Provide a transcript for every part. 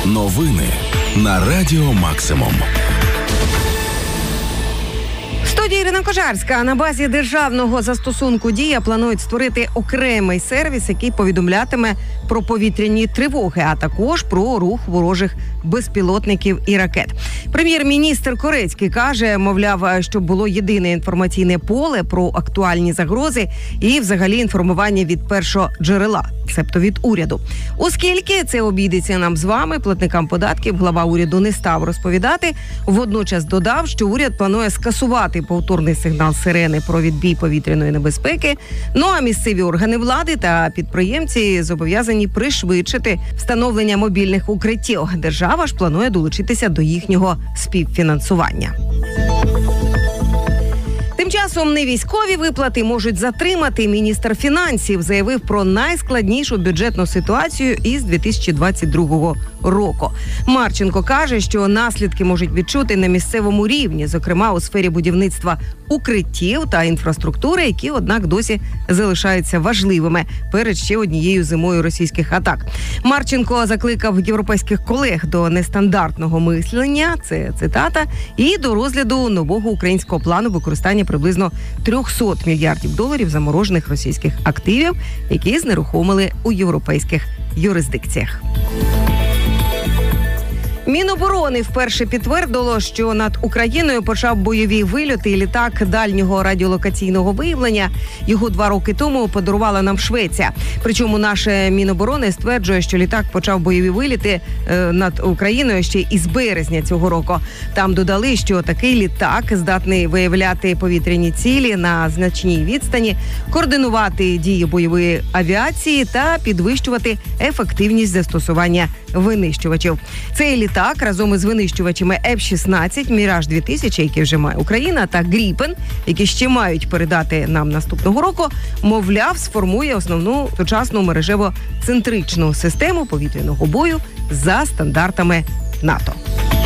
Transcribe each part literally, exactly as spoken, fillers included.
Новини на Радіо Максимум. В студії Ірина Кожарська. На базі державного застосунку «Дія» планують створити окремий сервіс, який повідомлятиме про повітряні тривоги, а також про рух ворожих безпілотників і ракет. Прем'єр-міністр Корецький каже, мовляв, щоб було єдине інформаційне поле про актуальні загрози і взагалі інформування від першого джерела, себто від уряду. Оскільки це обійдеться нам з вами, платникам податків, глава уряду не став розповідати. Водночас додав, що уряд планує скасувати повторний сигнал сирени про відбій повітряної небезпеки. Ну а місцеві органи влади та підприємці зобов'язані пришвидшити встановлення мобільних укриттів. Держава ж планує долучитися до їхнього співфінансування. Тим часом невійськові виплати можуть затримати. Міністр фінансів заявив про найскладнішу бюджетну ситуацію із дві тисячі двадцять другого року. Марченко каже, що наслідки можуть відчути на місцевому рівні, зокрема у сфері будівництва укриттів та інфраструктури, які, однак, досі залишаються важливими перед ще однією зимою російських атак. Марченко закликав європейських колег до нестандартного мислення, це цитата, і до розгляду нового українського плану використання приблизно триста мільярдів доларів заморожених російських активів, які знерухомили у європейських юрисдикціях. Міноборони вперше підтвердило, що над Україною почав бойові вильоти літак дальнього радіолокаційного виявлення. Його два роки тому подарувала нам Швеція. Причому наше Міноборони стверджує, що літак почав бойові виліти е, над Україною ще із березня цього року. Там додали, що такий літак здатний виявляти повітряні цілі на значній відстані, координувати дії бойової авіації та підвищувати ефективність застосування винищувачів. Цей літак Так, разом із винищувачами Еф шістнадцять, Міраж дві тисячі, які вже має Україна, та Гріпен, які ще мають передати нам наступного року, мовляв, сформує основну сучасну мережево-центричну систему повітряного бою за стандартами НАТО.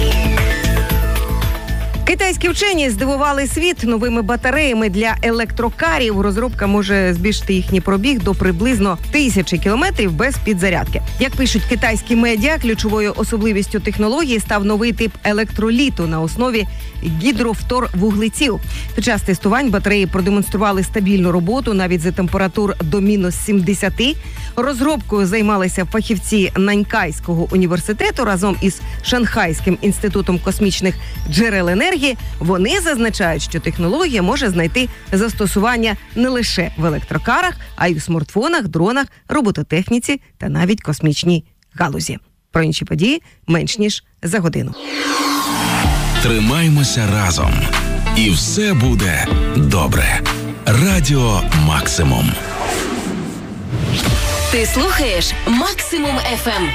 Китайські вчені здивували світ новими батареями для електрокарів. Розробка може збільшити їхній пробіг до приблизно тисячі кілометрів без підзарядки. Як пишуть китайські медіа, ключовою особливістю технології став новий тип електроліту на основі гідрофторвуглеців. Під час тестувань батареї продемонстрували стабільну роботу навіть за температур до мінус сімдесят. Розробкою займалися фахівці Нанькайського університету разом із Шанхайським інститутом космічних джерел енергії. Вони зазначають, що технологія може знайти застосування не лише в електрокарах, а й у смартфонах, дронах, робототехніці та навіть космічній галузі. Про інші події менш ніж за годину. Тримаймося разом. І все буде добре. Радіо Максимум. Ти слухаєш Максимум еф ем.